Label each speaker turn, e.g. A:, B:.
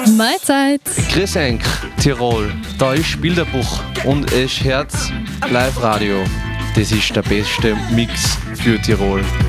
A: Mahlzeit.
B: Grüß euch, Tirol. Da ist Bilderbuch und es hört Live-Radio. Das ist der beste Mix für Tirol.